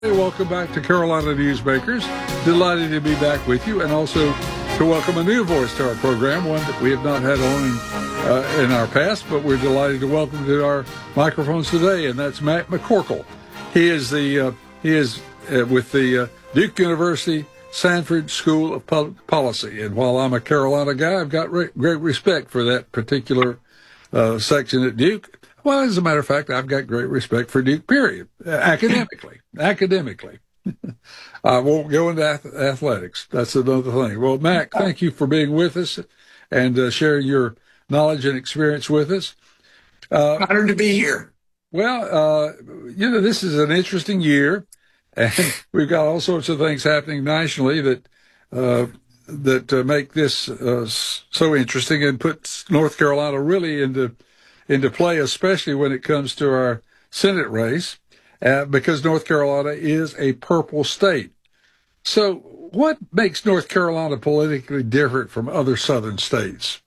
Hey, welcome back to Carolina Newsmakers. Delighted to be back with you, and also to welcome a new voice to our program, one that we have not had on in our past, but we're delighted to welcome to our microphones today, and that's Matt McCorkle. He is with the Duke University Sanford School of Public Policy, and while I'm a Carolina guy, I've got great respect for that particular section at Duke. Well, as a matter of fact, I've got great respect for Duke, period, academically. I won't go into athletics. That's another thing. Well, Mac, thank you for being with us and sharing your knowledge and experience with us. Honored to be here. Well, this is an interesting year, and we've got all sorts of things happening nationally that make this so interesting and put North Carolina really into play, especially when it comes to our Senate race, because North Carolina is a purple state. So what makes North Carolina politically different from other southern states?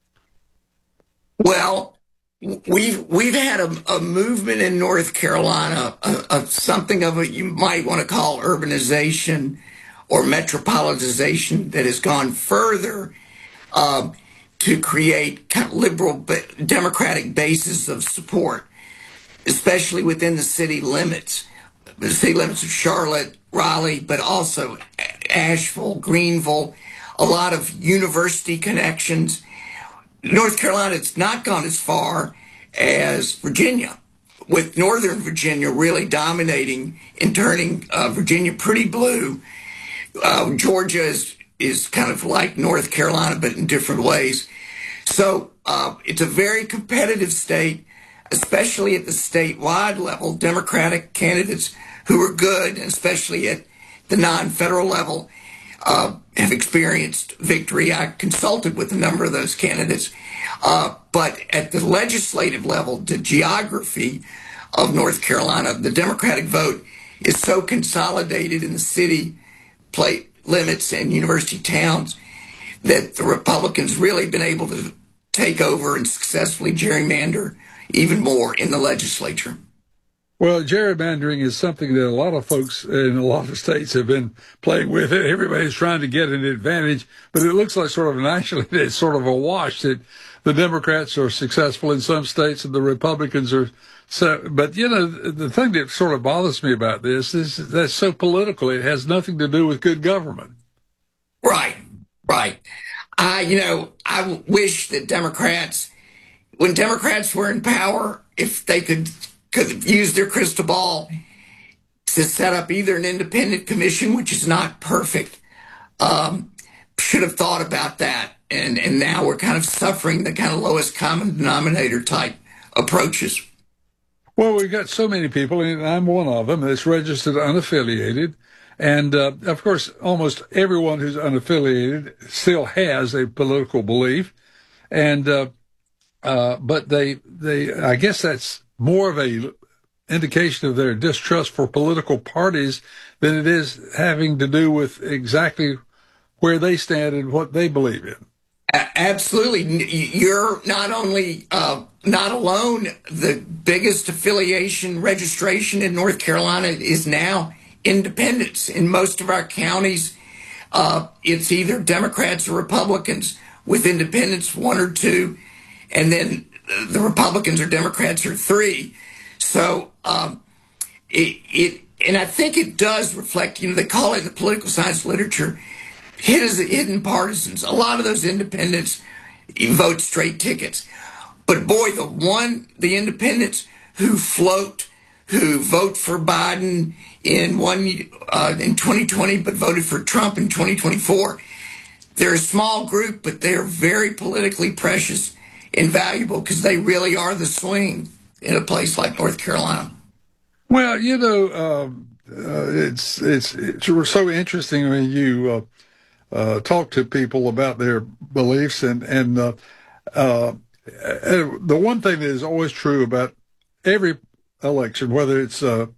Well, we've had a movement in North Carolina of something of a, you might want to call urbanization or metropolitization, that has gone further to create kind of liberal democratic bases of support, especially within the city limits of Charlotte, Raleigh, but also Asheville, Greenville, a lot of university connections. North Carolina, it's not gone as far as Virginia, with Northern Virginia really dominating and turning Virginia pretty blue. Georgia is kind of like North Carolina, but in different ways. So it's a very competitive state, especially at the statewide level. Democratic candidates who are good, especially at the non-federal level, have experienced victory. I consulted with a number of those candidates. But at the legislative level, the geography of North Carolina, the Democratic vote is so consolidated in the city limits and university towns that the Republicans really been able to take over and successfully gerrymander even more in the legislature. Well, gerrymandering is something that a lot of folks in a lot of states have been playing with. Everybody's trying to get an advantage, but it looks like sort of nationally it's sort of a wash that the Democrats are successful in some states and the Republicans are. So, but the thing that sort of bothers me about this is that's so political. It has nothing to do with good government. Right. I wish that when Democrats were in power, if they could use their crystal ball to set up either an independent commission, which is not perfect, should have thought about that. And now we're kind of suffering the kind of lowest common denominator type approaches. Well, we've got so many people, and I'm one of them, that's registered unaffiliated. And, of course, almost everyone who's unaffiliated still has a political belief. And, but I guess that's more of a indication of their distrust for political parties than it is having to do with exactly where they stand and what they believe in. Absolutely. You're not only not alone. The biggest affiliation registration in North Carolina is now independents. In most of our counties, it's either Democrats or Republicans, with independents 1 or 2, and then the Republicans or Democrats are 3. So and I think it does reflect, they call it in the political science literature, hidden partisans. A lot of those independents vote straight tickets. But boy, the independents who vote for Biden in 2020, but voted for Trump in 2024, they're a small group, but they're very politically precious and valuable because they really are the swing in a place like North Carolina. Well, it's so interesting when you talk to people about their beliefs, and the one thing that is always true about every election, whether it's a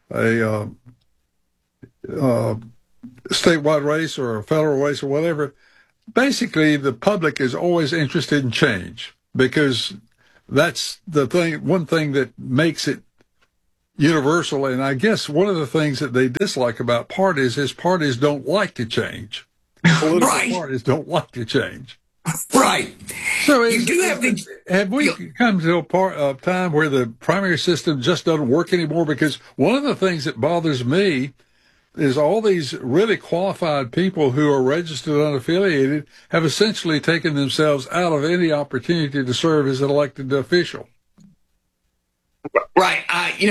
statewide race or a federal race or whatever, basically the public is always interested in change, because that's the thing. One thing that makes it universal. And I guess one of the things that they dislike about parties is parties don't like to change. Political parties don't like to change. Right. So have we come to a time where the primary system just doesn't work anymore? Because one of the things that bothers me is all these really qualified people who are registered unaffiliated have essentially taken themselves out of any opportunity to serve as an elected official. Right.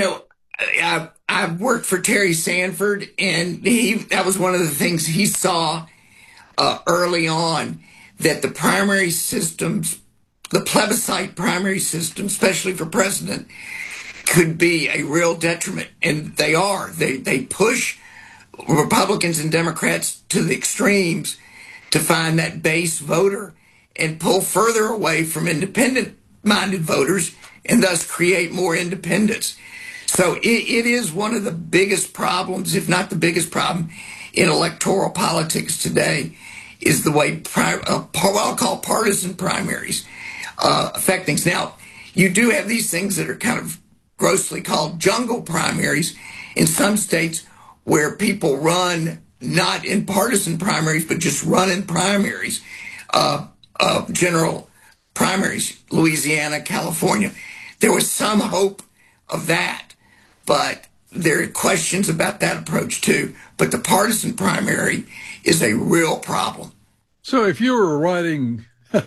I've worked for Terry Sanford, and that was one of the things he saw early on, that the primary systems, the plebiscite primary system, especially for president, could be a real detriment. And they are. They push Republicans and Democrats to the extremes to find that base voter and pull further away from independent-minded voters and thus create more independence. So it is one of the biggest problems, if not the biggest problem, in electoral politics today, is the way what I'll call partisan primaries affect things. Now, you do have these things that are kind of grossly called jungle primaries in some states, where people run not in partisan primaries, but just run in primaries, general primaries, Louisiana, California. There was some hope of that, but there are questions about that approach too. But the partisan primary is a real problem. So if you were writing,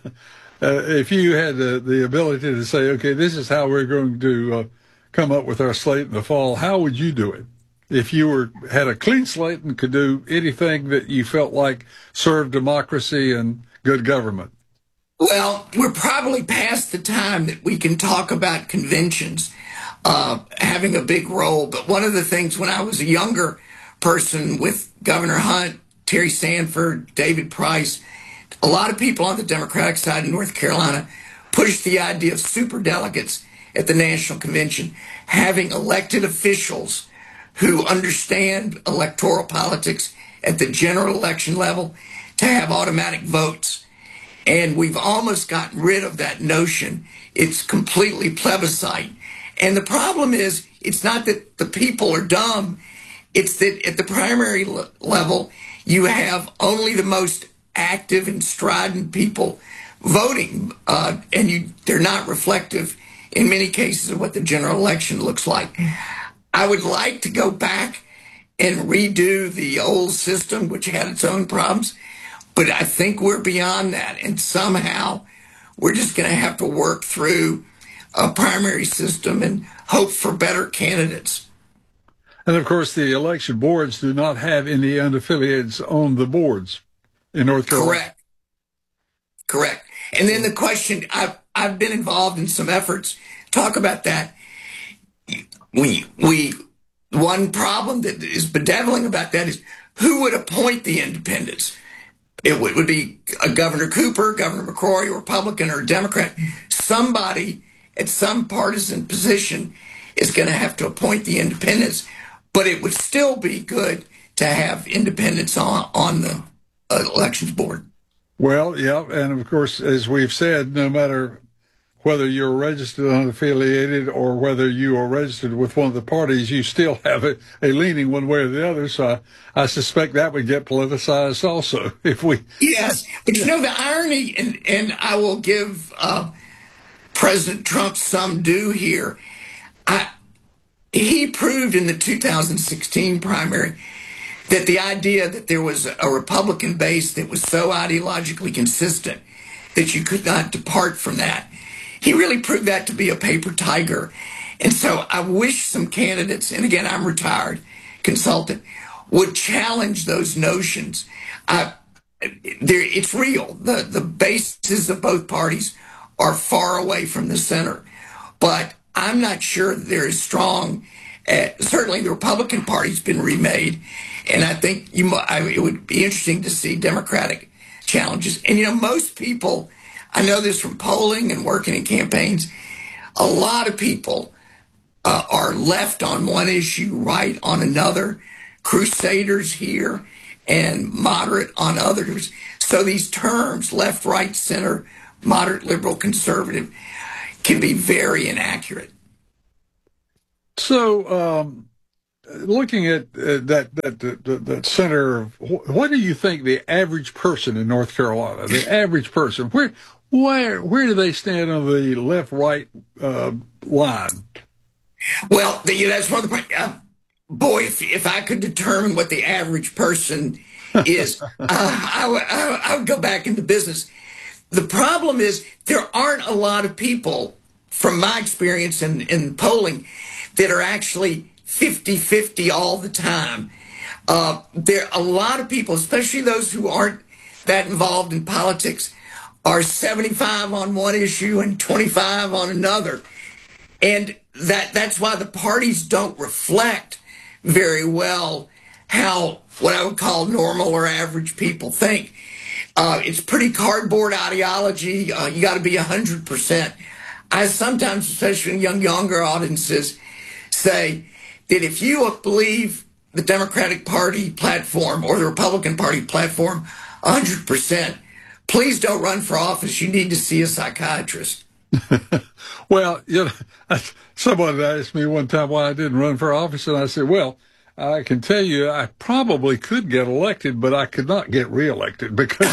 if you had the ability to say, okay, this is how we're going to come up with our slate in the fall, how would you do it? If you had a clean slate and could do anything that you felt like served democracy and good government? Well, we're probably past the time that we can talk about conventions having a big role. But one of the things when I was a younger person with Governor Hunt, Terry Sanford, David Price, a lot of people on the Democratic side in North Carolina pushed the idea of superdelegates at the National Convention, having elected officials who understand electoral politics at the general election level to have automatic votes. And we've almost gotten rid of that notion. It's completely plebiscite. And the problem is, it's not that the people are dumb. It's that at the primary level, you have only the most active and strident people voting, and they're not reflective in many cases of what the general election looks like. I would like to go back and redo the old system, which had its own problems, but I think we're beyond that, and somehow we're just going to have to work through a primary system and hope for better candidates. And of course, the election boards do not have any unaffiliates on the boards in North Carolina. Correct. And then the question, I've been involved in some efforts, talk about that. One problem that is bedeviling about that is who would appoint the independents? It would be a Governor Cooper, Governor McCrory, Republican or Democrat. Somebody at some partisan position is going to have to appoint the independents, but it would still be good to have independents on the elections board. Well, yeah, and of course, as we've said, no matter whether you're registered unaffiliated or whether you are registered with one of the parties, you still have a leaning one way or the other. So I suspect that would get politicized also if we. Yes, but you know the irony, and I will give President Trump some due here. He proved in the 2016 primary that the idea that there was a Republican base that was so ideologically consistent that you could not depart from that. He really proved that to be a paper tiger. And so I wish some candidates, and again, I'm retired consultant, would challenge those notions. It's real. The bases of both parties are far away from the center. But I'm not sure they're as strong. Certainly the Republican Party's been remade. And I think it would be interesting to see Democratic challenges. And, most people, I know this from polling and working in campaigns, a lot of people are left on one issue, right on another, crusaders here and moderate on others. So these terms, left, right, center, moderate, liberal, conservative, can be very inaccurate. So, looking at that center, what do you think the average person in North Carolina, the average person, where do they stand on the left-right line? Well, that's one of the boy. If I could determine what the average person is, I would go back into business. The problem is there aren't a lot of people, from my experience in polling, that are actually 50-50 all the time. There are a lot of people, especially those who aren't that involved in politics, are 75 on one issue and 25 on another. And that's why the parties don't reflect very well how what I would call normal or average people think. It's pretty cardboard ideology. You got to be 100%. I sometimes, especially in younger audiences, say that if you believe the Democratic Party platform or the Republican Party platform 100%, please don't run for office. You need to see a psychiatrist. Well, someone asked me one time why I didn't run for office, and I said, well, I can tell you I probably could get elected, but I could not get reelected because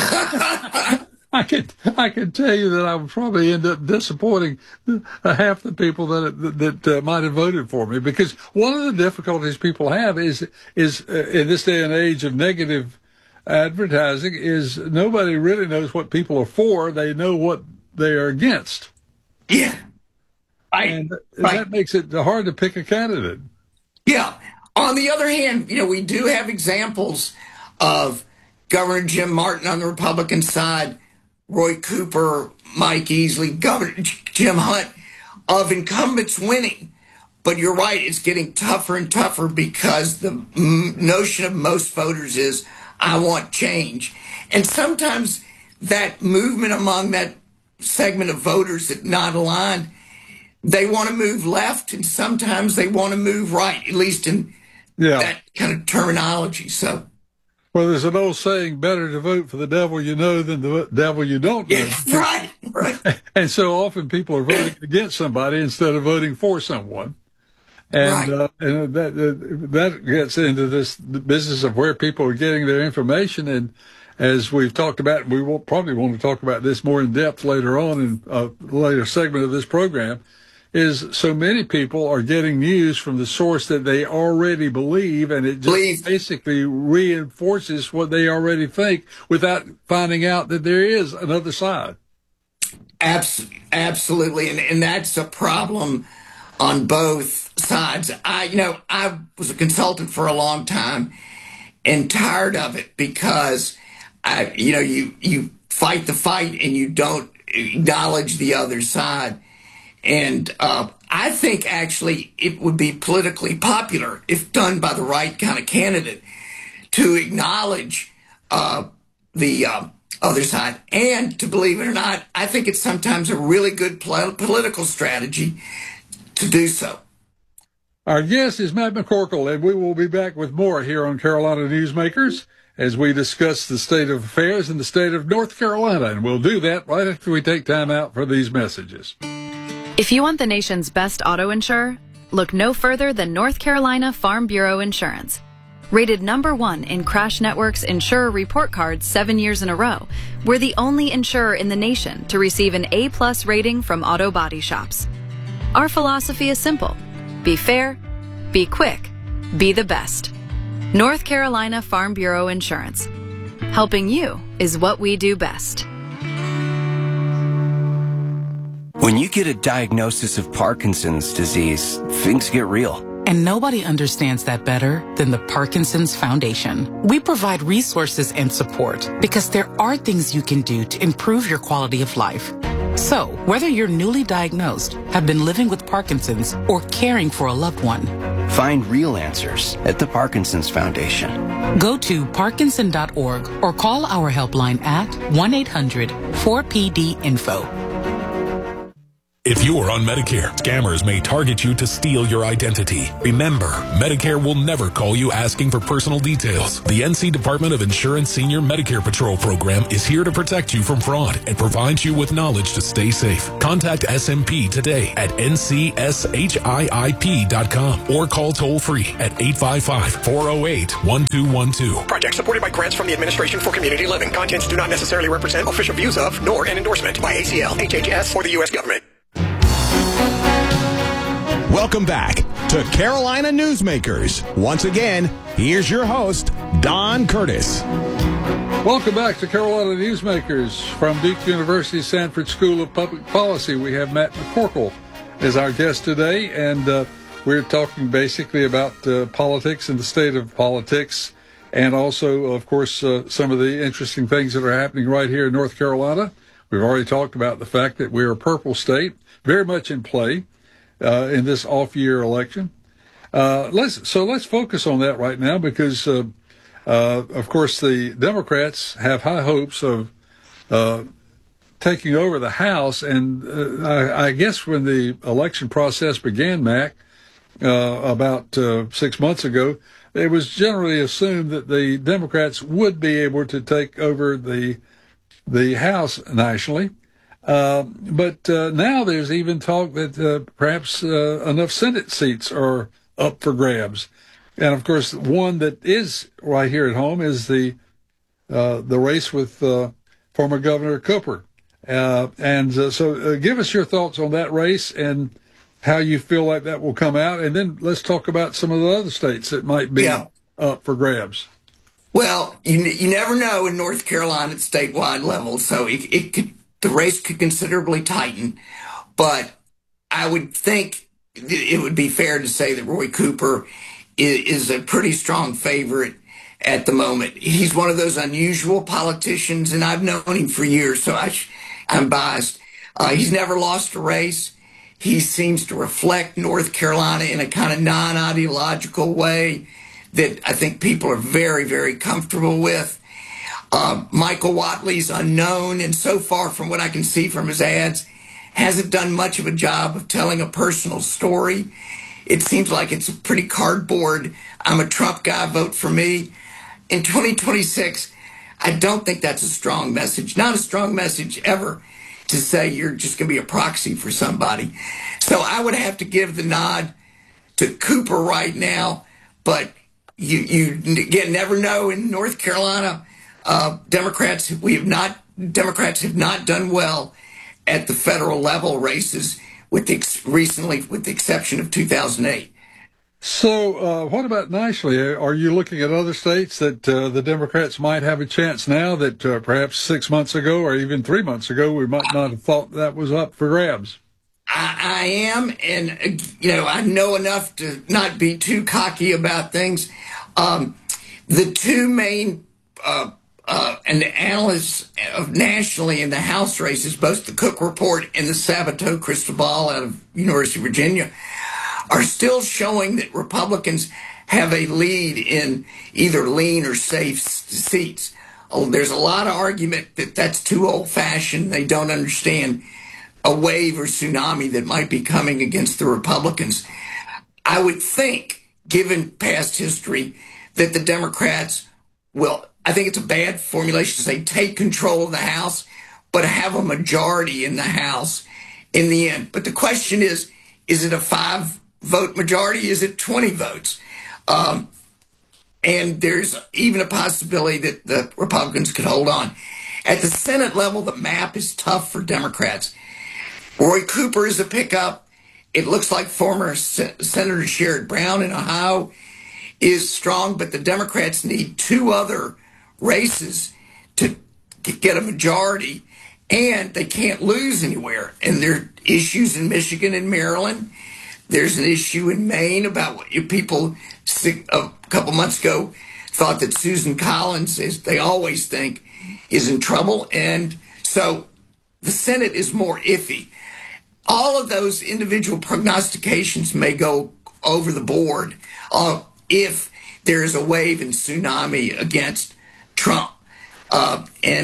I can tell you that I would probably end up disappointing half the people that might have voted for me. Because one of the difficulties people have is in this day and age of negative advertising is nobody really knows what people are for. They know what they are against. Yeah. And that makes it hard to pick a candidate. Yeah. On the other hand, we do have examples of Governor Jim Martin on the Republican side, Roy Cooper, Mike Easley, Governor Jim Hunt, of incumbents winning. But you're right, it's getting tougher and tougher because the notion of most voters is, I want change. And sometimes that movement among that segment of voters that not aligned, they want to move left, and sometimes they want to move right, at least in that kind of terminology. So, well, there's an old saying, better to vote for the devil you know than the devil you don't know. Yeah, right. And so often people are voting against somebody instead of voting for someone. And, and that gets into this business of where people are getting their information. And as we've talked about, we will probably want to talk about this more in depth later on in a later segment of this program, is so many people are getting news from the source that they already believe, and it just basically reinforces what they already think without finding out that there is another side. Absolutely. And that's a problem on both sides. I was a consultant for a long time and tired of it because you fight the fight and you don't acknowledge the other side. And I think actually it would be politically popular if done by the right kind of candidate to acknowledge the other side. And to believe it or not, I think it's sometimes a really good political strategy to do so. Our guest is Matt McCorkle, and we will be back with more here on Carolina Newsmakers as we discuss the state of affairs in the state of North Carolina. And we'll do that right after we take time out for these messages. If you want the nation's best auto insurer, look no further than North Carolina Farm Bureau Insurance. Rated #1 in Crash Network's Insurer Report Card 7 years in a row, we're the only insurer in the nation to receive an A+ rating from auto body shops. Our philosophy is simple. Be fair, be quick, be the best. North Carolina Farm Bureau Insurance. Helping you is what we do best. When you get a diagnosis of Parkinson's disease, things get real. And nobody understands that better than the Parkinson's Foundation. We provide resources and support because there are things you can do to improve your quality of life. So, whether you're newly diagnosed, have been living with Parkinson's, or caring for a loved one, find real answers at the Parkinson's Foundation. Go to parkinson.org or call our helpline at 1-800-4PD-INFO. If you are on Medicare, scammers may target you to steal your identity. Remember, Medicare will never call you asking for personal details. The NC Department of Insurance Senior Medicare Patrol program is here to protect you from fraud and provides you with knowledge to stay safe. Contact SMP today at ncshiip.com or call toll-free at 855-408-1212. Project supported by grants from the Administration for Community Living. Contents do not necessarily represent official views of, nor an endorsement by ACL, HHS, or the U.S. government. Welcome back to Carolina Newsmakers. Once again, here's your host, Don Curtis. Welcome back to Carolina Newsmakers from Duke University Sanford School of Public Policy. We have Matt McCorkle as our guest today, and we're talking basically about politics and the state of politics, and also, of course, some of the interesting things that are happening right here in North Carolina. We've already talked about the fact that we're a purple state, very much in play in this off-year election. Let's focus on that right now because, of course, the Democrats have high hopes of taking over the House. And I guess when the election process began, Mac, about 6 months ago, it was generally assumed that the Democrats would be able to take over the House nationally. But now there's even talk that perhaps enough Senate seats are up for grabs. And, of course, one that is right here at home is the race with former Governor Cooper. So give us your thoughts on that race and how you feel like that will come out. And then let's talk about some of the other states that might be up for grabs. Well, you never know in North Carolina at statewide level, so the race could considerably tighten. But I would think it would be fair to say that Roy Cooper is a pretty strong favorite at the moment. He's one of those unusual politicians, and I've known him for years, so I'm biased. He's never lost a race. He seems to reflect North Carolina in a kind of non-ideological way that I think people are very, very comfortable with. Michael Whatley's unknown, and so far from what I can see from his ads, hasn't done much of a job of telling a personal story. It seems like it's a pretty cardboard, I'm a Trump guy, vote for me. In 2026, I don't think that's a strong message, not a strong message ever to say you're just going to be a proxy for somebody. So I would have to give the nod to Cooper right now, but you again never know in North Carolina. Democrats have not done well at the federal level races recently, with the exception of 2008. So what about nationally? Are you looking at other states that the Democrats might have a chance now that perhaps 6 months ago or even 3 months ago we might not have thought that was up for grabs? I am, and I know enough to not be too cocky about things. The two main and the analysts nationally in the House races, both the Cook Report and the Sabato Crystal Ball out of University of Virginia, are still showing that Republicans have a lead in either lean or safe seats. There's a lot of argument that that's too old-fashioned. They don't understand a wave or tsunami that might be coming against the Republicans. I would think, given past history, that the Democrats will, I think it's a bad formulation to say take control of the House, but have a majority in the House in the end. But the question is it a 5-vote majority? Is it 20 votes? And there's even a possibility that the Republicans could hold on. At the Senate level, the map is tough for Democrats. Roy Cooper is a pickup. It looks like former Senator Sherrod Brown in Ohio is strong, but the Democrats need 2 other races to get a majority, and they can't lose anywhere. And there are issues in Michigan and Maryland. There's an issue in Maine about what people a couple months ago thought that Susan Collins, as they always think, is in trouble. And so the Senate is more iffy. All of those individual prognostications may go over the board if there is a wave and tsunami against Trump. And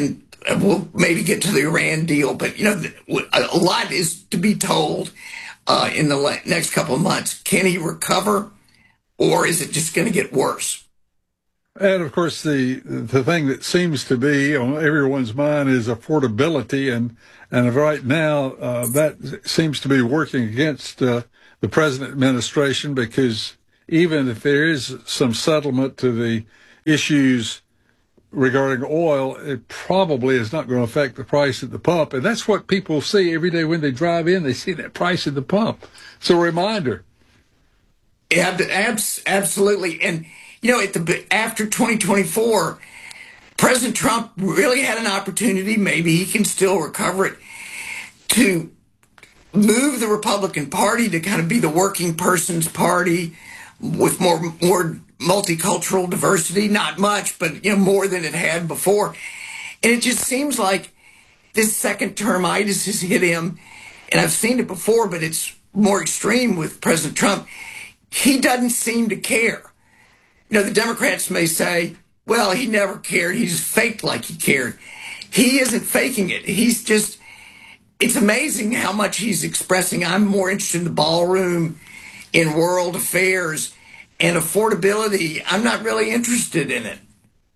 we'll maybe get to the Iran deal, but a lot is to be told in the next couple of months. Can he recover, or is it just going to get worse? And of course, the thing that seems to be on everyone's mind is affordability, and right now that seems to be working against the present administration, because even if there is some settlement to the issues regarding oil, it probably is not going to affect the price at the pump. And that's what people see every day when they drive in. They see that price at the pump. It's a reminder. Yeah, absolutely. And, after 2024, President Trump really had an opportunity, maybe he can still recover it, to move the Republican Party to kind of be the working person's party with more multicultural diversity. Not much, but more than it had before. And it just seems like this second termitis has hit him. And I've seen it before, but it's more extreme with President Trump. He doesn't seem to care. The Democrats may say, well, he never cared. He just faked like he cared. He isn't faking it. It's amazing how much he's expressing. I'm more interested in the ballroom, in world affairs, and affordability. I'm not really interested in it.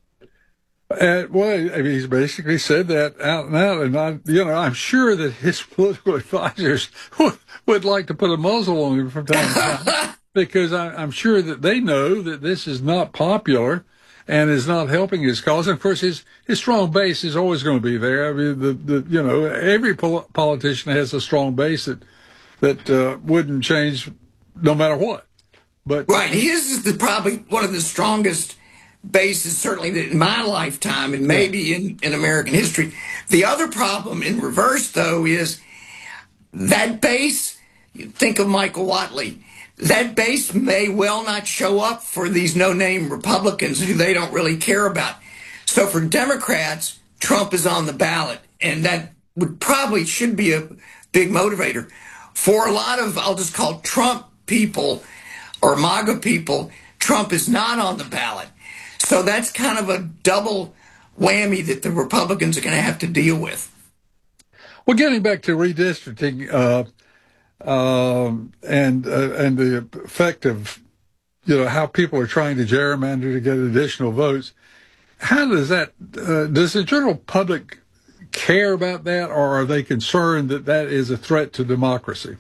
He's basically said that out and out, and I'm sure that his political advisors would like to put a muzzle on him from time to time, because I'm sure that they know that this is not popular and is not helping his cause. And of course, his strong base is always going to be there. I mean, every politician has a strong base that wouldn't change no matter what. But right, his is probably one of the strongest bases, certainly in my lifetime, and maybe in American history. The other problem in reverse, though, is that base. Think of Michael Whatley. That base may well not show up for these no-name Republicans who they don't really care about. So for Democrats, Trump is on the ballot, and that should be a big motivator. For a lot of, I'll just call Trump people or MAGA people, Trump is not on the ballot. So that's kind of a double whammy that the Republicans are going to have to deal with. Well, getting back to redistricting, and the effect of, how people are trying to gerrymander to get additional votes. How does that, does the general public care about that, or are they concerned that that is a threat to democracy?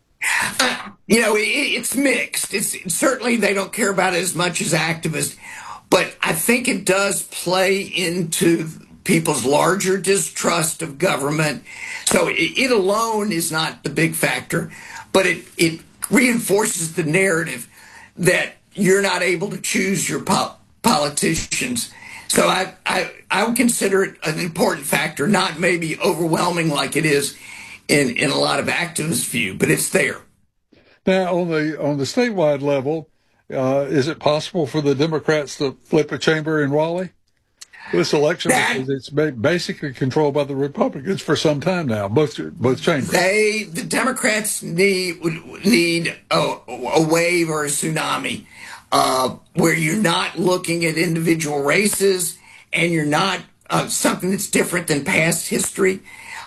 It's mixed. It's certainly they don't care about it as much as activists, but I think it does play into people's larger distrust of government. So it alone is not the big factor, but it reinforces the narrative that you're not able to choose your politicians. So I would consider it an important factor, not maybe overwhelming like it is in a lot of activists' view, but it's there. Now, on the statewide level, is it possible for the Democrats to flip a chamber in Raleigh? This election, it's basically controlled by the Republicans for some time now, both chambers. The Democrats need a wave or a tsunami where you're not looking at individual races and you're not something that's different than past history.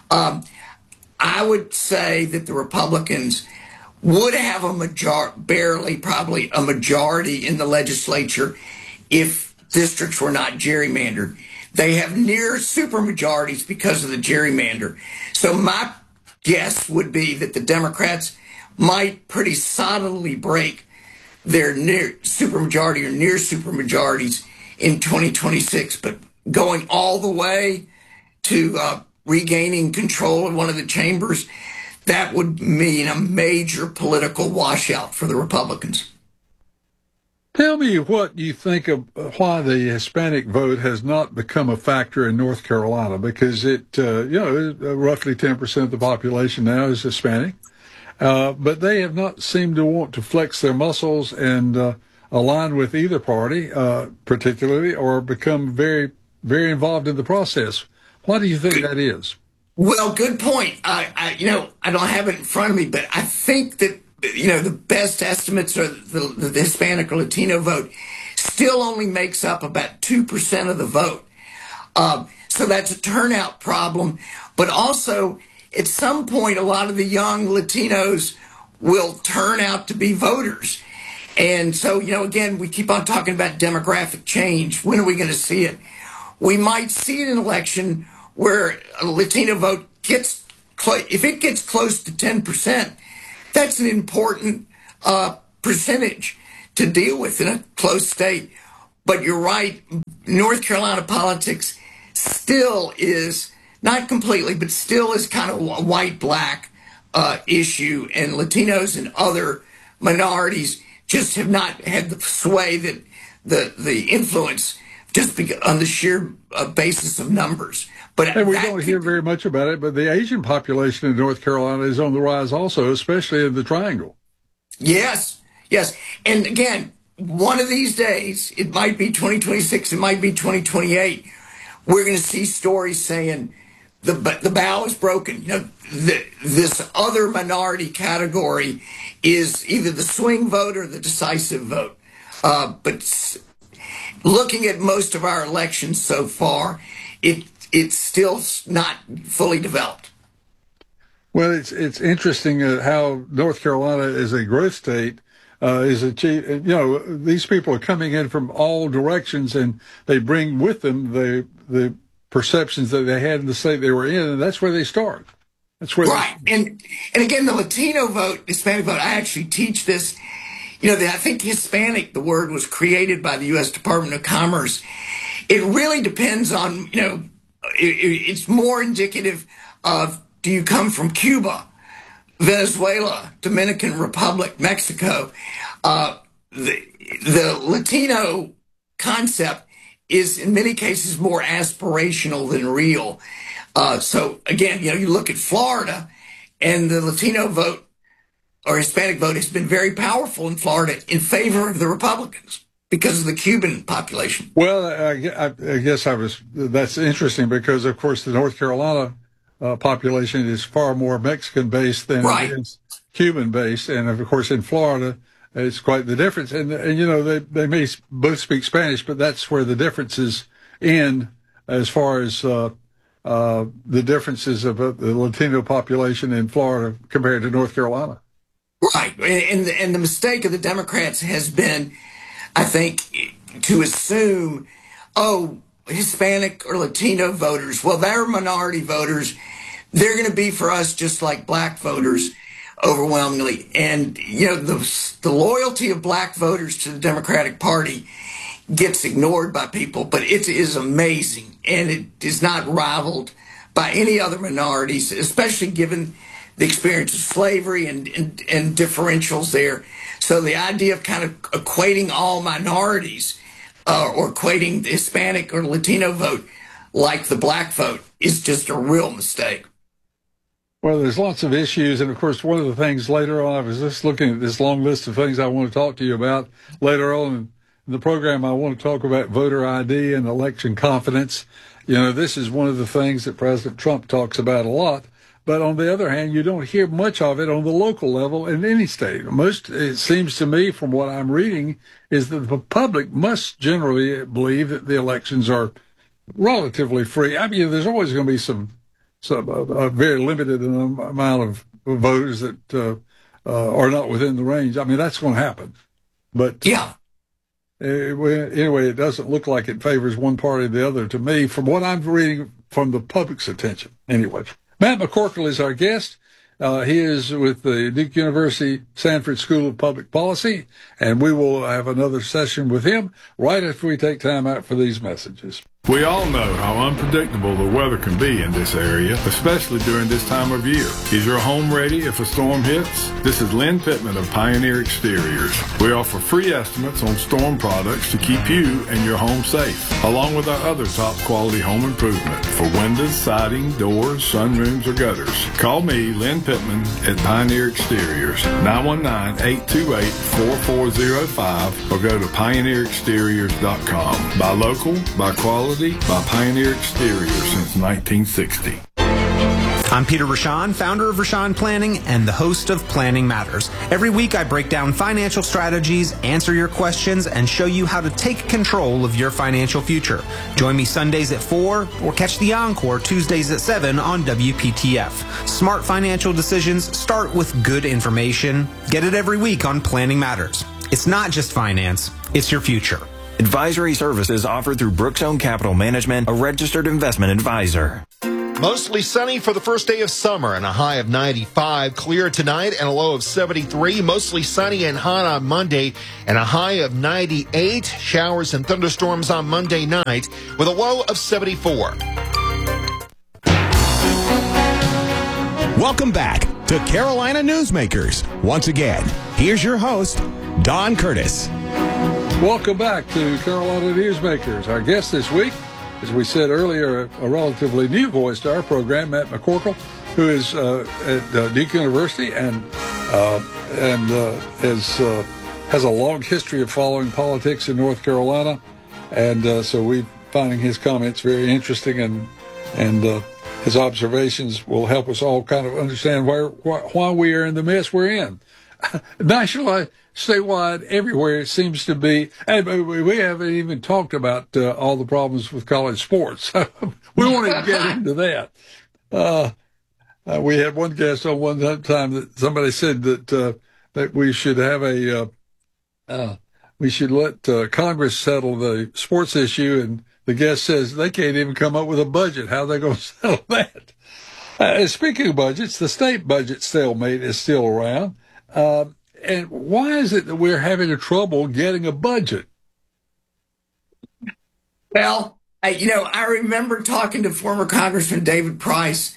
I would say that the Republicans would have probably a majority in the legislature if districts were not gerrymandered. They have near supermajorities because of the gerrymander. So my guess would be that the Democrats might pretty solidly break their near supermajority or near supermajorities in 2026. But going all the way to regaining control of one of the chambers, that would mean a major political washout for the Republicans. Tell me what you think of why the Hispanic vote has not become a factor in North Carolina, because it, roughly 10% of the population now is Hispanic, but they have not seemed to want to flex their muscles and align with either party, particularly, or become very, very involved in the process. Why do you think that is? Well, good point. I don't have it in front of me, but I think that the best estimates are the Hispanic or Latino vote still only makes up about 2% of the vote. So that's a turnout problem. But also, at some point, a lot of the young Latinos will turn out to be voters. And so, again, we keep on talking about demographic change. When are we going to see it? We might see an election where a Latino vote gets if it gets close to 10%, that's an important percentage to deal with in a close state. But you're right, North Carolina politics still is, not completely, but still is kind of a white-black issue, and Latinos and other minorities just have not had the sway that the influence just on the sheer basis of numbers. And we don't hear very much about it, but the Asian population in North Carolina is on the rise also, especially in the Triangle. Yes. And again, one of these days, it might be 2026, it might be 2028, we're going to see stories saying the bow is broken. This other minority category is either the swing vote or the decisive vote. But looking at most of our elections so far, it's still not fully developed. Well, it's interesting how North Carolina is a growth state. These people are coming in from all directions, and they bring with them the perceptions that they had in the state they were in, and that's where they start. That's where right. And again, the Latino vote, Hispanic vote, I actually teach this. I think Hispanic, the word was created by the U.S. Department of Commerce. It really depends on, it's more indicative of, do you come from Cuba, Venezuela, Dominican Republic, Mexico? The Latino concept is in many cases more aspirational than real. So again, you look at Florida, and the Latino vote or Hispanic vote has been very powerful in Florida in favor of the Republicans because of the Cuban population. Well, I guess that's interesting because, of course, the North Carolina population is far more Mexican-based than it is Cuban-based. And, of course, in Florida, it's quite the difference. And they may both speak Spanish, but that's where the differences end as far as the differences of the Latino population in Florida compared to North Carolina. Right. And the mistake of the Democrats has been, I think, to assume, Hispanic or Latino voters, well, they're minority voters. They're going to be for us just like black voters overwhelmingly. And, the loyalty of black voters to the Democratic Party gets ignored by people, but it is amazing. And it is not rivaled by any other minorities, especially given the experience of slavery and differentials there. So the idea of kind of equating all minorities or equating the Hispanic or Latino vote like the black vote is just a real mistake. Well, there's lots of issues. And, of course, one of the things later on, I was just looking at this long list of things I want to talk to you about. Later on in the program, I want to talk about voter ID and election confidence. This is one of the things that President Trump talks about a lot. But on the other hand, you don't hear much of it on the local level in any state. It seems to me, from what I'm reading, is that the public must generally believe that the elections are relatively free. I mean, there's always going to be some a very limited amount of voters that are not within the range. I mean, that's going to happen. But yeah. Anyway, it doesn't look like it favors one party or the other to me, from what I'm reading from the public's attention. Anyway. Matt McCorkle is our guest. He is with the Duke University Sanford School of Public Policy, and we will have another session with him right after we take time out for these messages. We all know how unpredictable the weather can be in this area, especially during this time of year. Is your home ready if a storm hits? This is Lynn Pittman of Pioneer Exteriors. We offer free estimates on storm products to keep you and your home safe, along with our other top quality home improvement for windows, siding, doors, sunrooms, or gutters. Call me, Lynn Pittman, at Pioneer Exteriors, 919-828-4405, or go to pioneerexteriors.com. Buy local, buy quality, by Pioneer Exteriors since 1960. I'm Peter Rashan, founder of Rashan Planning and the host of Planning Matters. Every week I break down financial strategies, answer your questions, and show you how to take control of your financial future. Join me Sundays at 4 or catch the encore Tuesdays at 7 on WPTF. Smart financial decisions start with good information. Get it every week on Planning Matters. It's not just finance, it's your future. Advisory services offered through Brookzone Capital Management, a registered investment advisor. Mostly sunny for the first day of summer and a high of 95. Clear tonight and a low of 73. Mostly sunny and hot on Monday and a high of 98. Showers and thunderstorms on Monday night with a low of 74. Welcome back to Carolina Newsmakers. Once again, here's your host, Don Curtis. Welcome back to Carolina Newsmakers. Our guest this week, as we said earlier, a relatively new voice to our program, Matt McCorkle, who is at Duke University and has a long history of following politics in North Carolina, and so we're finding his comments very interesting, and his observations will help us all kind of understand why we are in the mess we're in. Nationally, statewide, everywhere it seems to be. And we haven't even talked about all the problems with college sports. We won't even get into that. We had one guest on one time that somebody said that we should have we should let Congress settle the sports issue, and the guest says they can't even come up with a budget. How are they going to settle that? Speaking of budgets, the state budget stalemate is still around. And why is it that we're having trouble getting a budget? Well, I remember talking to former Congressman David Price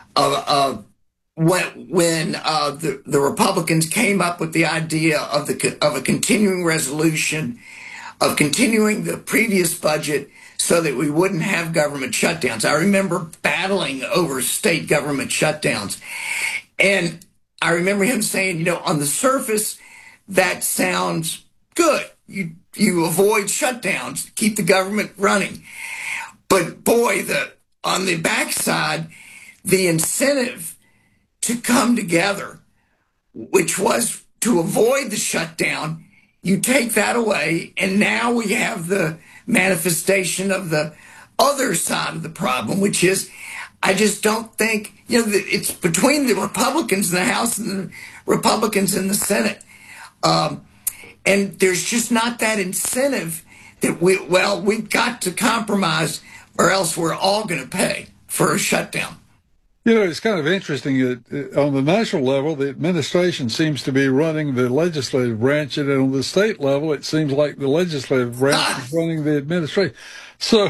when the Republicans came up with the idea of a continuing resolution of continuing the previous budget so that we wouldn't have government shutdowns. I remember battling over state government shutdowns. And I remember him saying, on the surface, that sounds good. You avoid shutdowns, keep the government running. But boy, on the backside, the incentive to come together, which was to avoid the shutdown, you take that away, and now we have the manifestation of the other side of the problem, which is, I just don't think, it's between the Republicans in the House and the Republicans in the Senate. And there's just not that incentive that we've got to compromise or else we're all going to pay for a shutdown. It's kind of interesting that on the national level, the administration seems to be running the legislative branch, and on the state level, it seems like the legislative branch is running the administration. So,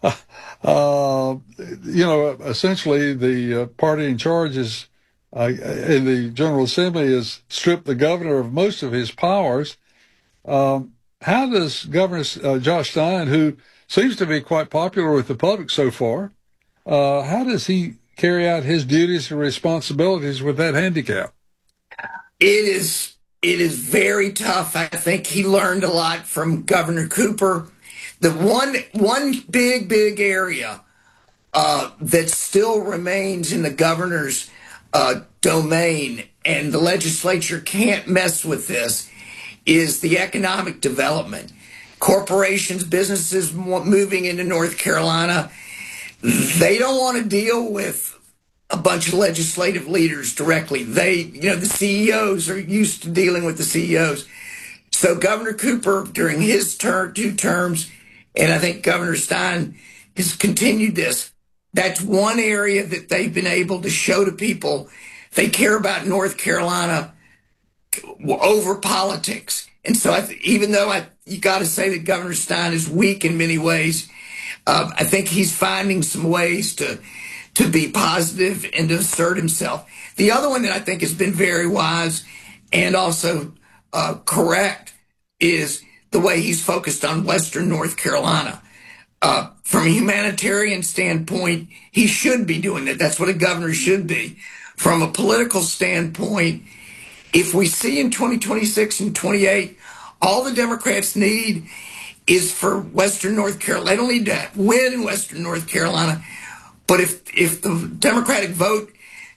essentially the party in charge is, in the General Assembly, has stripped the governor of most of his powers. How does Governor Josh Stein, who seems to be quite popular with the public so far, how does he carry out his duties and responsibilities with that handicap? It is very tough. I think he learned a lot from Governor Cooper. The one big area that still remains in the governor's domain, and the legislature can't mess with this, is the economic development. Corporations, businesses moving into North Carolina, they don't want to deal with a bunch of legislative leaders directly. The CEOs are used to dealing with the CEOs. So Governor Cooper, during his 2 terms, and I think Governor Stein has continued this, that's one area that they've been able to show to people they care about North Carolina over politics. And so even though you got to say that Governor Stein is weak in many ways, I think he's finding some ways to be positive and to assert himself. The other one that I think has been very wise and also correct is the way he's focused on Western North Carolina. From a humanitarian standpoint, he should be doing that. That's what a governor should be. From a political standpoint, if we see in 2026 and 28, all the Democrats need is for Western North Carolina. They don't need to win in Western North Carolina. But if the Democratic vote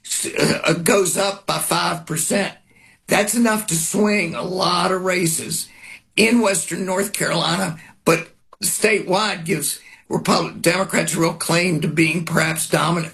goes up by 5%. That's enough to swing a lot of races in Western North Carolina, but statewide gives Democrats a real claim to being perhaps dominant.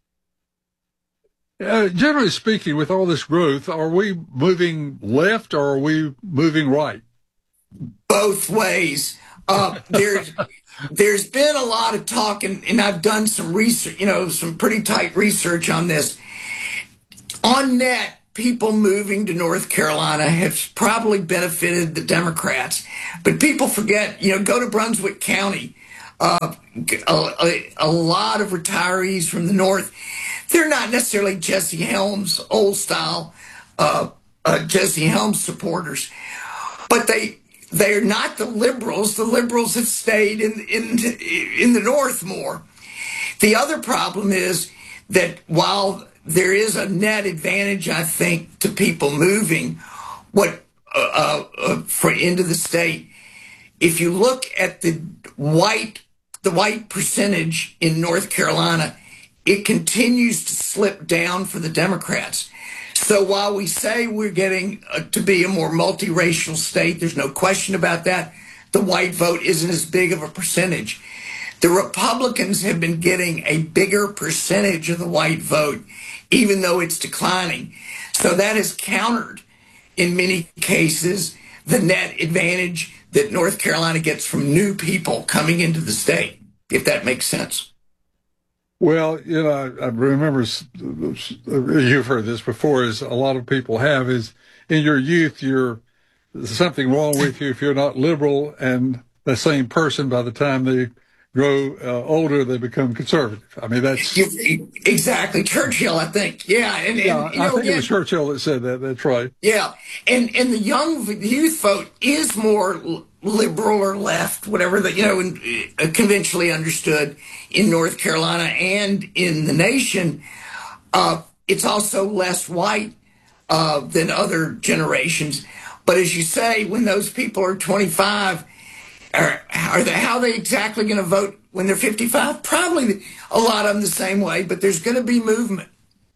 Generally speaking, with all this growth, are we moving left or are we moving right? Both ways. There's been a lot of talk, and I've done some research, some pretty tight research on this. On net, people moving to North Carolina have probably benefited the Democrats. But people forget, go to Brunswick County. A lot of retirees from the North, they're not necessarily Jesse Helms, old style Jesse Helms supporters, but they're not the liberals. The liberals have stayed in the North more. The other problem is that while there is a net advantage, I think, to people moving into the state, if you look at the white percentage in North Carolina, it continues to slip down for the Democrats. So while we say we're getting to be a more multiracial state, there's no question about that, the white vote isn't as big of a percentage. The Republicans have been getting a bigger percentage of the white vote, even though it's declining. So that has countered, in many cases, the net advantage that North Carolina gets from new people coming into the state, if that makes sense. Well, I remember, you've heard this before, as a lot of people have, is in your youth, there's something wrong with you if you're not liberal, and the same person, by the time they grow older, they become conservative. I mean, that's... Exactly. Churchill, I think. Yeah. I think it was Churchill that said that. That's right. Yeah. And the youth vote is more liberal or left, whatever conventionally understood in North Carolina and in the nation. It's also less white than other generations. But as you say, when those people are 25, how are they exactly going to vote when they're 55? Probably a lot of them the same way, but there's going to be movement.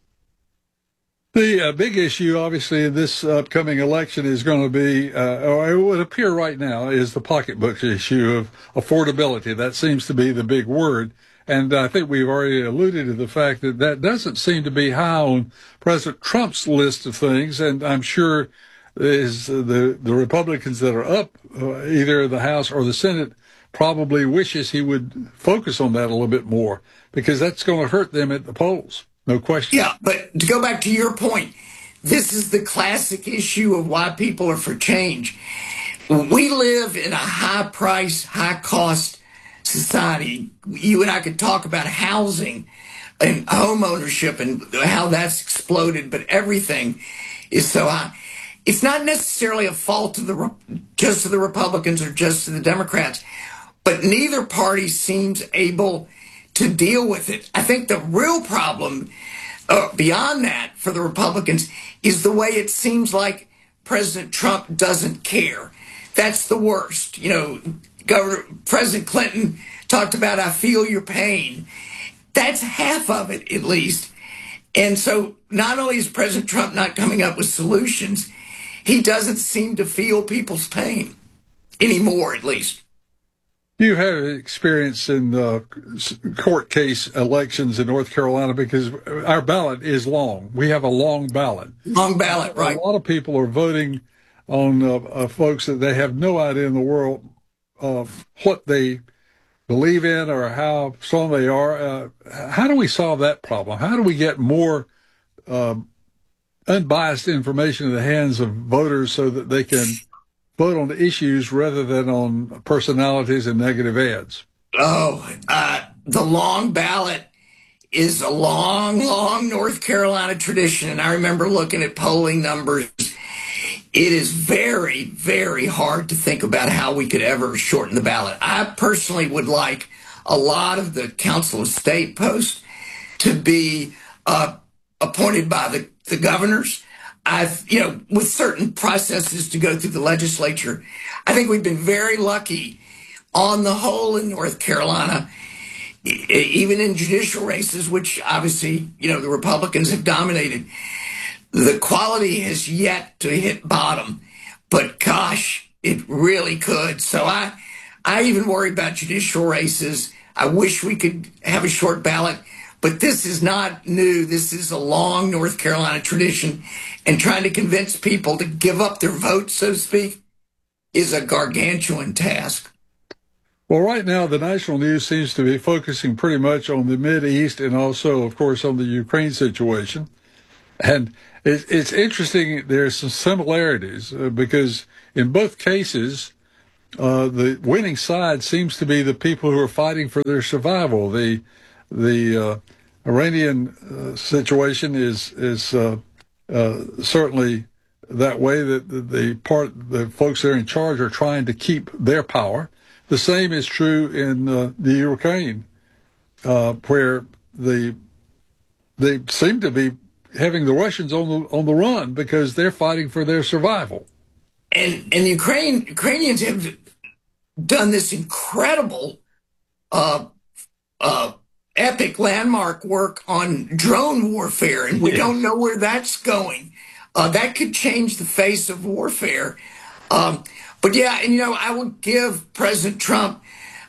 The big issue, obviously, in this upcoming election is going to be, or it would appear right now, is the pocketbook issue of affordability. That seems to be the big word. And I think we've already alluded to the fact that doesn't seem to be high on President Trump's list of things. And I'm sure is the Republicans that are up, either the House or the Senate, probably wishes he would focus on that a little bit more, because that's going to hurt them at the polls. No question. Yeah, but to go back to your point, this is the classic issue of why people are for change. We live in a high-price, high-cost society. You and I could talk about housing and home ownership and how that's exploded, but everything is so high. It's not necessarily a fault of just to the Republicans or just to the Democrats, but neither party seems able to deal with it. I think the real problem beyond that for the Republicans is the way it seems like President Trump doesn't care. That's the worst. President Clinton talked about, I feel your pain. That's half of it, at least. And so not only is President Trump not coming up with solutions, he doesn't seem to feel people's pain anymore, at least. You have experience in court case elections in North Carolina, because our ballot is long. We have a long ballot. Long ballot, right. A lot of people are voting on folks that they have no idea in the world of what they believe in or how strong they are. How do we solve that problem? How do we get more unbiased information in the hands of voters so that they can vote on the issues rather than on personalities and negative ads? The long ballot is a long North Carolina tradition. And I remember looking at polling numbers. It is very, very hard to think about how we could ever shorten the ballot. I personally would like a lot of the Council of State posts to be appointed by the governors. With certain processes to go through the legislature. I think we've been very lucky on the whole in North Carolina. even in judicial races, which obviously, the Republicans have dominated, the quality has yet to hit bottom. But gosh, it really could. So I even worry about judicial races. I wish we could have a short ballot, but this is not new. This is a long North Carolina tradition, and trying to convince people to give up their vote, so to speak, is a gargantuan task. Well, right now, the national news seems to be focusing pretty much on the Mideast and also, of course, on the Ukraine situation. And it's interesting. There's some similarities because in both cases, the winning side seems to be the people who are fighting for their survival. The Iranian situation is certainly that way. That the folks that are in charge are trying to keep their power. The same is true in the Ukraine, where they seem to be having the Russians on the run because they're fighting for their survival. And Ukrainians have done this incredible, epic landmark work on drone warfare, and we don't know where that's going. That could change the face of warfare. But yeah, and I would give President Trump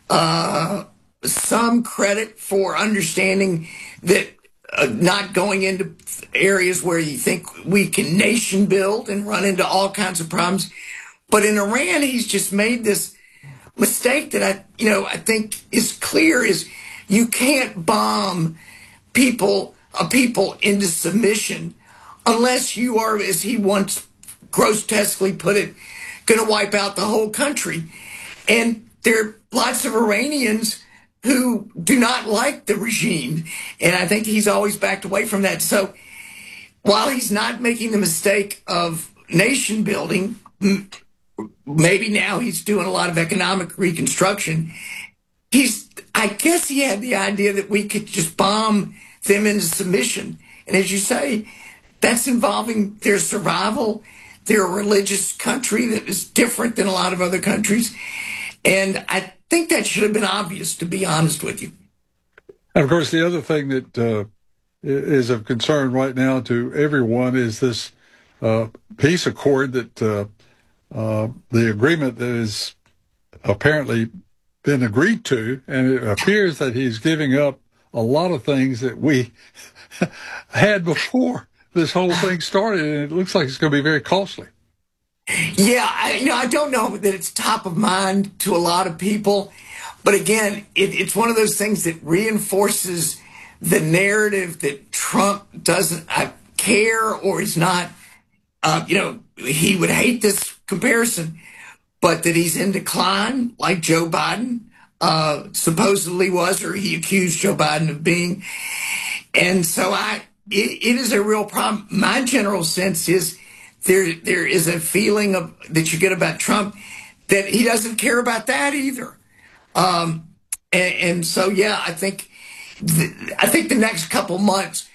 some credit for understanding that not going into areas where you think we can nation build and run into all kinds of problems. But in Iran, he's just made this mistake that I think is clear: is you can't bomb people into submission unless you are, as he once grotesquely put it, going to wipe out the whole country. And there are lots of Iranians who do not like the regime, and I think he's always backed away from that. So while he's not making the mistake of nation building, maybe now he's doing a lot of economic reconstruction, I guess he had the idea that we could just bomb them into submission. And as you say, that's involving their survival. They're a religious country that is different than a lot of other countries. And I think that should have been obvious, to be honest with you. And of course, the other thing that is of concern right now to everyone is this peace accord that the agreement that has apparently been agreed to, and it appears that he's giving up a lot of things that we had before this whole thing started, and it looks like it's going to be very costly. Yeah, I don't know that it's top of mind to a lot of people, but again, it's one of those things that reinforces the narrative that Trump doesn't care or is not, he would hate this comparison, but that he's in decline, like Joe Biden supposedly was, or he accused Joe Biden of being. And so it is a real problem. My general sense is there is a feeling that you get about Trump that he doesn't care about that either. And so, yeah, I think the next couple months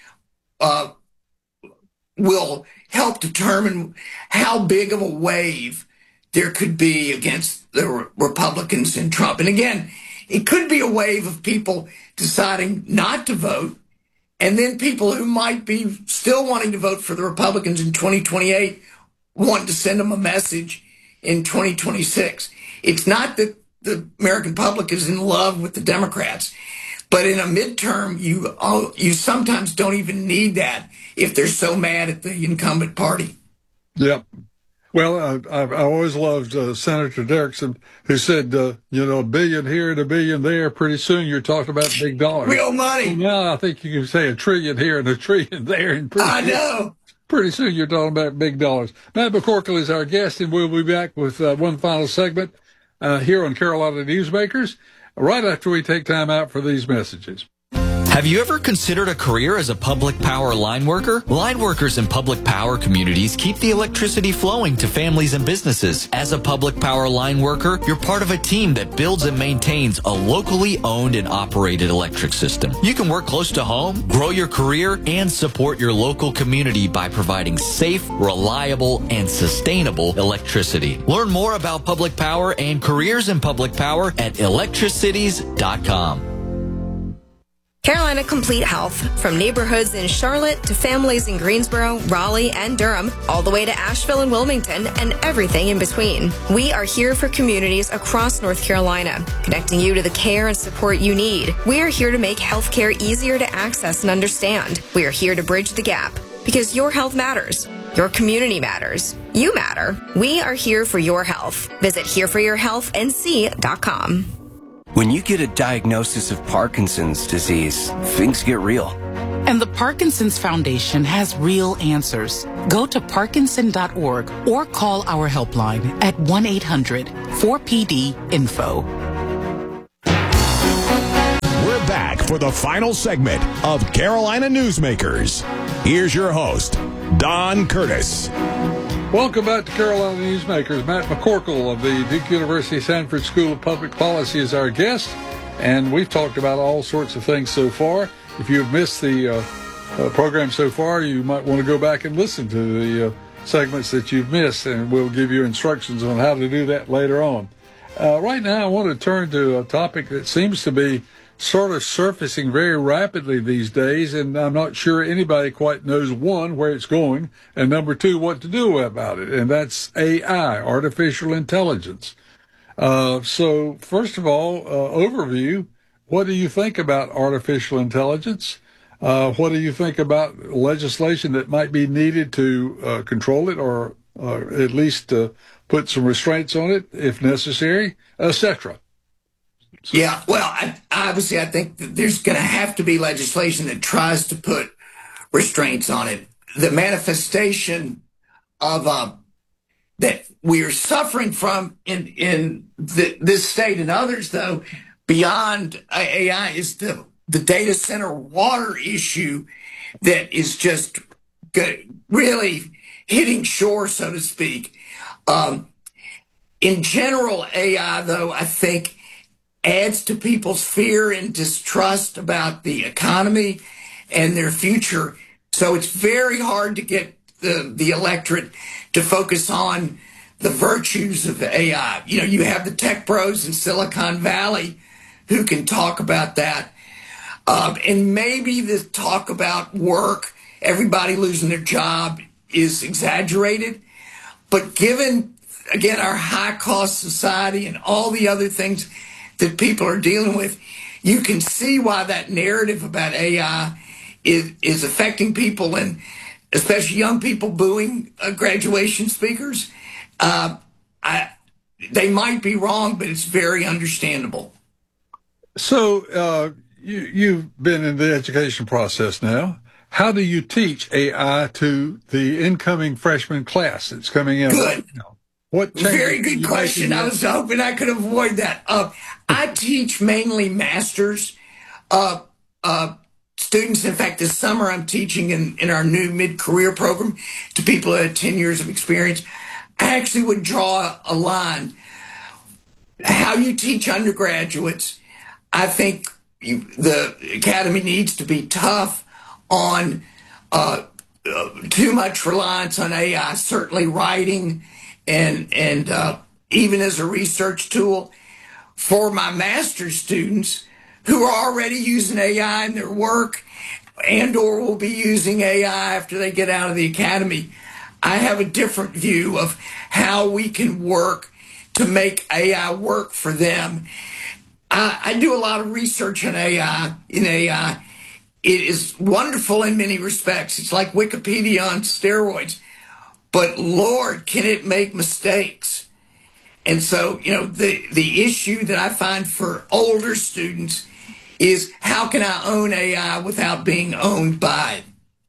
will help determine how big of a wave there could be against the Republicans and Trump. And again, it could be a wave of people deciding not to vote, and then people who might be still wanting to vote for the Republicans in 2028 want to send them a message in 2026. It's not that the American public is in love with the Democrats, but in a midterm, you sometimes don't even need that if they're so mad at the incumbent party. Yep. Well, I've always loved Senator Derrickson, who said, a billion here and a billion there. Pretty soon you're talking about big dollars. Real money. Well, now I think you can say a trillion here and a trillion there. And pretty soon you're talking about big dollars. Matt McCorkle is our guest, and we'll be back with one final segment here on Carolina Newsmakers right after we take time out for these messages. Have you ever considered a career as a public power line worker? Line workers in public power communities keep the electricity flowing to families and businesses. As a public power line worker, you're part of a team that builds and maintains a locally owned and operated electric system. You can work close to home, grow your career, and support your local community by providing safe, reliable, and sustainable electricity. Learn more about public power and careers in public power at electricities.com. Carolina Complete Health, from neighborhoods in Charlotte to families in Greensboro, Raleigh, and Durham, all the way to Asheville and Wilmington, and everything in between. We are here for communities across North Carolina, connecting you to the care and support you need. We are here to make healthcare easier to access and understand. We are here to bridge the gap, because your health matters. Your community matters. You matter. We are here for your health. Visit hereforyourhealthnc.com. When you get a diagnosis of Parkinson's disease, things get real. And the Parkinson's Foundation has real answers. Go to parkinson.org or call our helpline at 1-800-4PD-INFO. We're back for the final segment of Carolina Newsmakers. Here's your host, Don Curtis. Welcome back to Carolina Newsmakers. Matt McCorkle of the Duke University Sanford School of Public Policy is our guest, and we've talked about all sorts of things so far. If you've missed the program so far, you might want to go back and listen to the segments that you've missed, and we'll give you instructions on how to do that later on. Right now, I want to turn to a topic that seems to be sort of surfacing very rapidly these days, and I'm not sure anybody quite knows, one, where it's going, and number two, what to do about it, and that's AI, artificial intelligence. So first of all, overview, what do you think about artificial intelligence? What do you think about legislation that might be needed to control it, or at least put some restraints on it if necessary, etc.? Yeah, well, obviously I think that there's going to have to be legislation that tries to put restraints on it. The manifestation of that we are suffering from in this state and others, though, beyond AI, is the data center water issue that is just really hitting shore, so to speak. In general, AI, though, I think adds to people's fear and distrust about the economy and their future. So it's very hard to get the electorate to focus on the virtues of AI. You know, you have the tech pros in Silicon Valley who can talk about that. And maybe the talk about work, everybody losing their job, is exaggerated. But given, again, our high-cost society and all the other things that people are dealing with, you can see why that narrative about AI is affecting people, and especially young people booing graduation speakers. They might be wrong, but it's very understandable. So you've been in the education process now. How do you teach AI to the incoming freshman class that's coming in? Good. What Very good question. I was hoping I could avoid that. I teach mainly masters students. In fact, this summer I'm teaching in our new mid-career program to people that have 10 years of experience. I actually would draw a line. How you teach undergraduates, I think the academy needs to be tough on too much reliance on AI, certainly writing and even as a research tool. For my master's students who are already using AI in their work and or will be using AI after they get out of the academy, I have a different view of how we can work to make AI work for them. I do a lot of research on AI. It is wonderful in many respects. It's like Wikipedia on steroids. But Lord, can it make mistakes? And so, you know, the issue that I find for older students is, how can I own AI without being owned by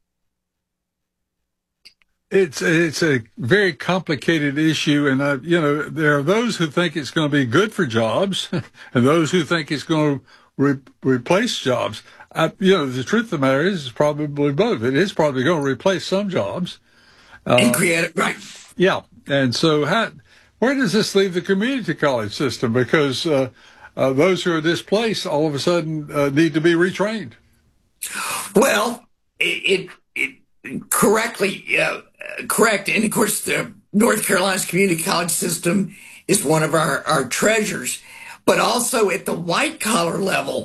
it? It's a very complicated issue, and there are those who think it's going to be good for jobs, and those who think it's going to replace jobs. The truth of the matter is, it's probably both. It is probably going to replace some jobs and create it, right? Yeah, and so where does this leave the community college system? Because those who are displaced all of a sudden need to be retrained. Well, it correct. And of course, the North Carolina's community college system is one of our treasures. But also at the white collar level,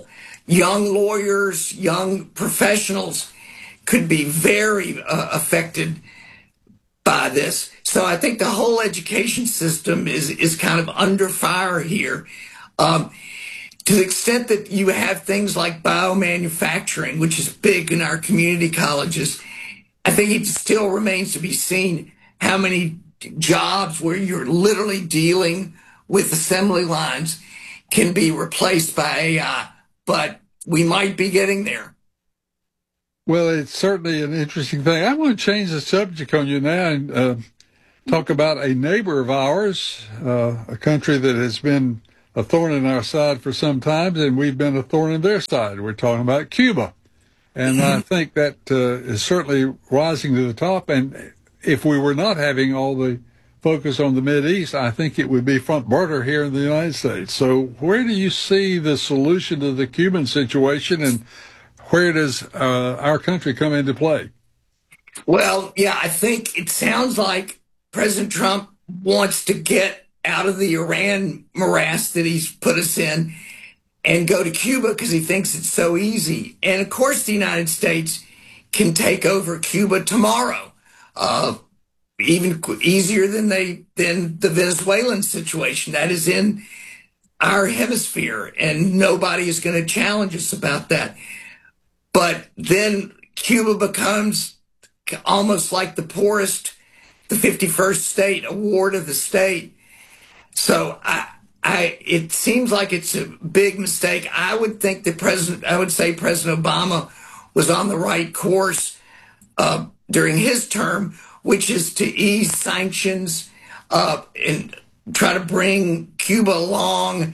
young lawyers, young professionals could be very affected by this. So I think the whole education system is kind of under fire here. To the extent that you have things like biomanufacturing, which is big in our community colleges, I think it still remains to be seen how many jobs where you're literally dealing with assembly lines can be replaced by AI. But we might be getting there. Well, it's certainly an interesting thing. I want to change the subject on you now and talk about a neighbor of ours, a country that has been a thorn in our side for some time, and we've been a thorn in their side. We're talking about Cuba. And I think that is certainly rising to the top. And if we were not having all the focus on the Mideast, I think it would be front burner here in the United States. So where do you see the solution to the Cuban situation, and where does our country come into play? Well, yeah, I think it sounds like President Trump wants to get out of the Iran morass that he's put us in and go to Cuba because he thinks it's so easy. And of course, the United States can take over Cuba tomorrow, even easier than the Venezuelan situation. That is in our hemisphere, and nobody is going to challenge us about that. But then Cuba becomes almost like the poorest, the 51st state, a ward of the state. So it seems like it's a big mistake. I would think that I would say President Obama was on the right course during his term, which is to ease sanctions and try to bring Cuba along.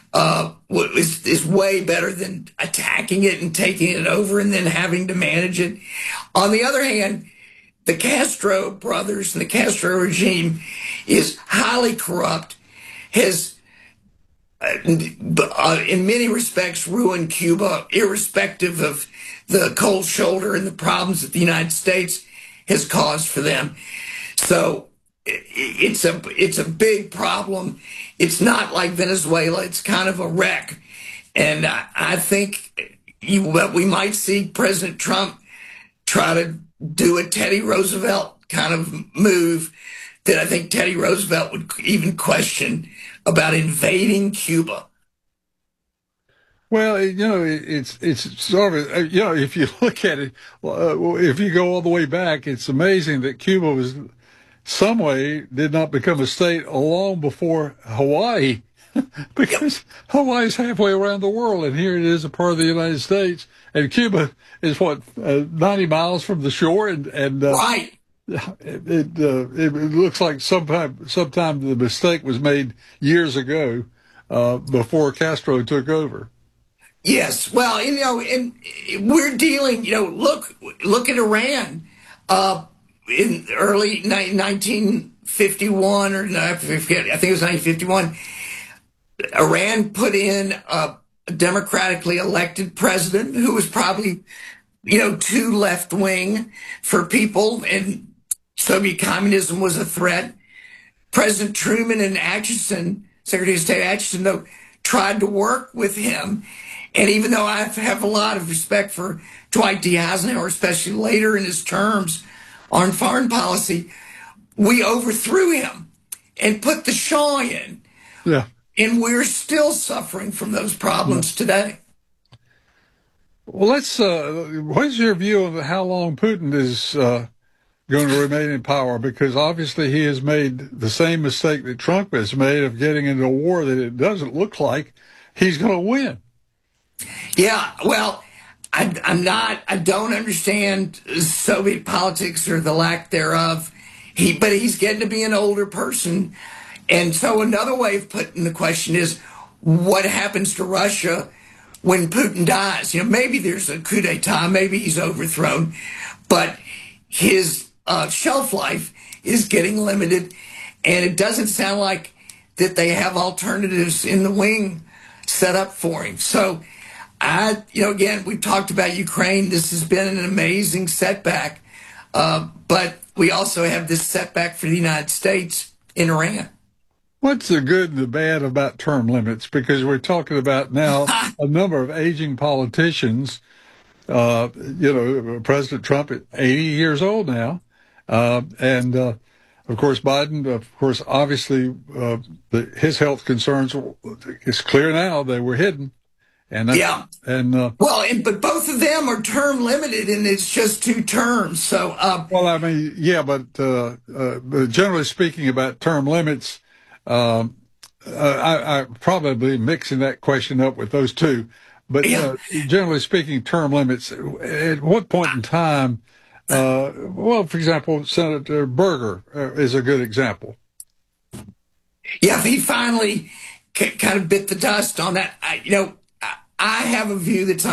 Is way better than attacking it and taking it over and then having to manage it. On the other hand, the Castro brothers and the Castro regime is highly corrupt, has in many respects ruined Cuba, irrespective of the cold shoulder and the problems that the United States has caused for them. So it's a big problem. It's not like Venezuela. It's kind of a wreck. And I think we might see President Trump try to do a Teddy Roosevelt kind of move that I think Teddy Roosevelt would even question about invading Cuba. Well, it's sort of, if you look at it, if you go all the way back, it's amazing that Cuba was some way did not become a state long before Hawaii, because Hawaii's halfway around the world, and here it is, a part of the United States, and Cuba is 90 miles from the shore, and right. It looks like sometime the mistake was made years ago before Castro took over. Yes, well, and we're dealing. Look at Iran. In early 1951, or I forget, I think it was 1951, Iran put in a democratically elected president who was probably, too left-wing for people, and Soviet communism was a threat. President Truman and Atchison, Secretary of State Atchison, though, tried to work with him. And even though I have a lot of respect for Dwight D. Eisenhower, especially later in his terms on foreign policy, we overthrew him and put the Shah in. Yeah. And we're still suffering from those problems today. Well, what's your view on how long Putin is going to remain in power? Because obviously he has made the same mistake that Trump has made of getting into a war that it doesn't look like he's going to win. Yeah, well, I don't understand Soviet politics or the lack thereof. But he's getting to be an older person. And so another way of putting the question is, what happens to Russia when Putin dies? Maybe there's a coup d'etat, maybe he's overthrown, but his shelf life is getting limited, and it doesn't sound like that they have alternatives in the wing set up for him. So again, we've talked about Ukraine. This has been an amazing setback, but we also have this setback for the United States in Iran. What's the good and the bad about term limits? Because we're talking about now a number of aging politicians. President Trump is 80 years old now. And of course, Biden, obviously, his health concerns, it's clear now they were hidden. And but both of them are term limited, and it's just 2 terms. So, but generally speaking, about term limits, I probably mixing that question up with those two. But generally speaking, term limits. At what point in time? For example, Senator Berger is a good example. Yeah, he finally kind of bit the dust on that. I have a view that's